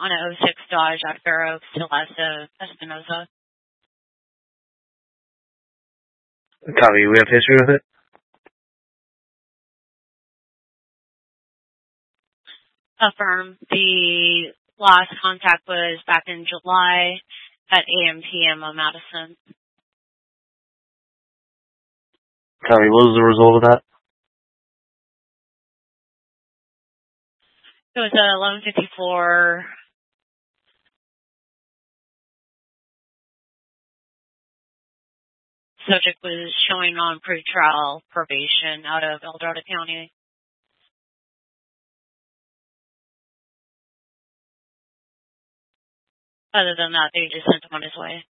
on an '06 Dodge at Fair Oaks to Lassa Espinosa. Copy. We have history with it? Affirm. The last contact was back in July at AM/PM on Madison. Copy. What was the result of that? It was a 1154. Subject was showing on pretrial probation out of El Dorado County. Other than that, they just sent him on his way.